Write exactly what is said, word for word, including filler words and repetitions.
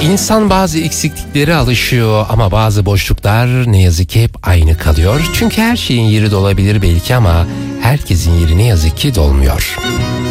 İnsan bazı eksiklikleri alışıyor ama bazı boşluklar ne yazık ki hep aynı kalıyor. Çünkü her şeyin yeri dolabilir belki ama herkesin yeri ne yazık ki dolmuyor.